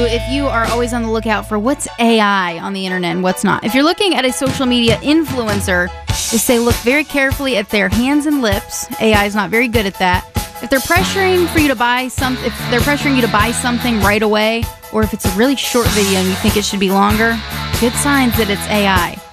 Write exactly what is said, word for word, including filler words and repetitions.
If you are always on the lookout for what's A I on the internet and what's not. If you're looking at a social media influencer, just say look very carefully at their hands and lips. A I is not very good at that. If they're pressuring for you to buy some, if they're pressuring you to buy something right away, or if it's a really short video and you think it should be longer, good signs that it's A I.